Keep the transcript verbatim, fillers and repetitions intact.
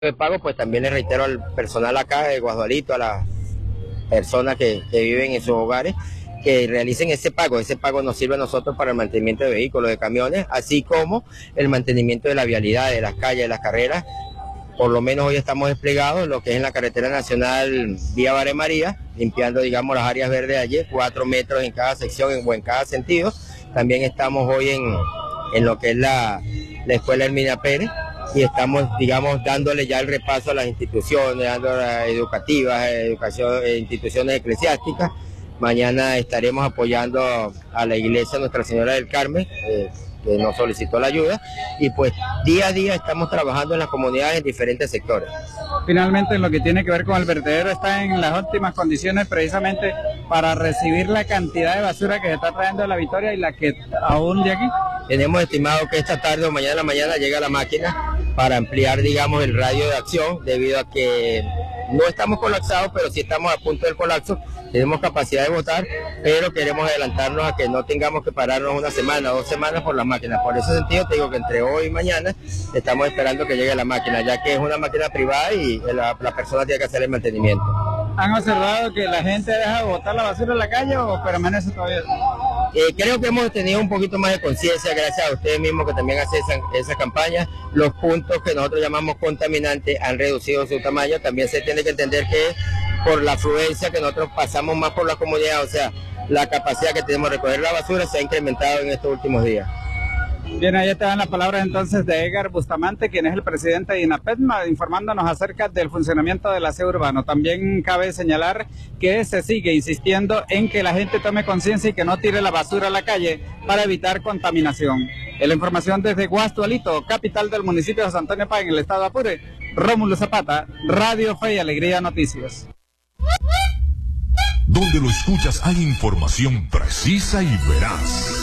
de pago, pues también le reitero al personal acá de Guadualito, a las personas que, que viven en sus hogares, que realicen ese pago. Ese pago nos sirve a nosotros para el mantenimiento de vehículos, de camiones, así como el mantenimiento de la vialidad, de las calles, de las carreras. Por lo menos hoy estamos desplegados en lo que es en la carretera nacional Vía Baré María, limpiando, digamos, las áreas verdes de allí, cuatro metros en cada sección o en cada sentido. También estamos hoy en, en lo que es la, la escuela Herminia Pérez, y estamos, digamos, dándole ya el repaso a las instituciones, dando educativas, educación, instituciones eclesiásticas. Mañana estaremos apoyando a la iglesia Nuestra Señora del Carmen, eh, que nos solicitó la ayuda, y pues día a día estamos trabajando en las comunidades en diferentes sectores. Finalmente, en lo que tiene que ver con el vertedero, está en las óptimas condiciones precisamente para recibir la cantidad de basura que se está trayendo de La Victoria y la que aún de aquí. Tenemos estimado que esta tarde o mañana a la mañana llega la máquina para ampliar, digamos, el radio de acción, debido a que no estamos colapsados, pero sí estamos a punto del colapso. Tenemos capacidad de votar, pero queremos adelantarnos a que no tengamos que pararnos una semana o dos semanas por las máquinas. Por ese sentido te digo que entre hoy y mañana estamos esperando que llegue la máquina, ya que es una máquina privada y la, la persona tiene que hacer el mantenimiento. ¿Han observado que la gente deja de botar la basura en la calle o permanece todavía? Eh, creo que hemos tenido un poquito más de conciencia gracias a ustedes mismos que también hacen esa, esa campaña. Los puntos que nosotros llamamos contaminantes han reducido su tamaño. También se tiene que entender que por la afluencia que nosotros pasamos más por la comunidad, o sea, la capacidad que tenemos de recoger la basura se ha incrementado en estos últimos días. Bien, ahí estaban las palabras entonces de Edgar Bustamante, quien es el presidente de INAPETMA, informándonos acerca del funcionamiento del aseo urbano. También cabe señalar que se sigue insistiendo en que la gente tome conciencia y que no tire la basura a la calle para evitar contaminación. En la información desde Guadualito, capital del municipio de San Antonio Páez, en el estado de Apure, Rómulo Zapata, Radio Fe y Alegría Noticias. Donde lo escuchas hay información precisa y veraz.